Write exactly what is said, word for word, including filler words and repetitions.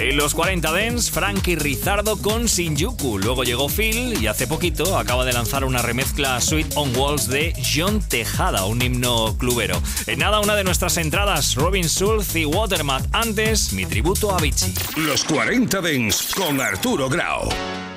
En los cuarenta Dance, Frankie Rizardo con Shinjuku. Luego llegó Phil y hace poquito acaba de lanzar una remezcla Sweet on Walls de John Tejada, un himno clubero. En nada, una de nuestras entradas, Robin Schulz y Watermat. Antes, mi tributo a Avicii. Los cuarenta Dance con Arturo Grau.